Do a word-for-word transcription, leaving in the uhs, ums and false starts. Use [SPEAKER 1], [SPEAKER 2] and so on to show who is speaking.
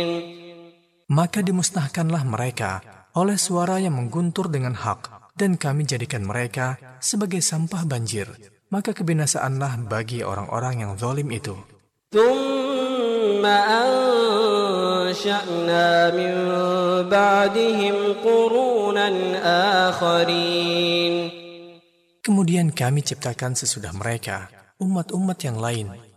[SPEAKER 1] Maka dimusnahkanlah mereka oleh suara yang mengguntur dengan hak, dan kami jadikan mereka sebagai sampah banjir. Maka kebinasaanlah bagi orang-orang yang zalim itu.
[SPEAKER 2] ثم أنشأنا من بعدهم قرونا آخرين.
[SPEAKER 1] Kemudian kami ciptakan sesudah mereka umat-umat yang lain.